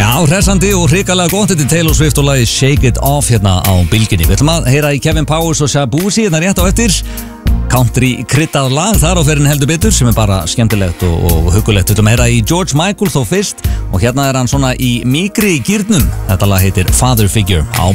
Já, hressandi og hrikalega gott. Þetta Taylor Swift og lagið Shake It Off hérna á bylginni. Við ætlum að heyra í Kevin Powers og Shabuzi hérna rétt á eftir. Country kryddað lag þar á ferðin heldur betur sem bara skemmtilegt og hugulegt. Við ætlum að heyra í George Michael þó fyrst og hérna hann svona í mýkri gírnum. Þetta lag heitir Father Figure á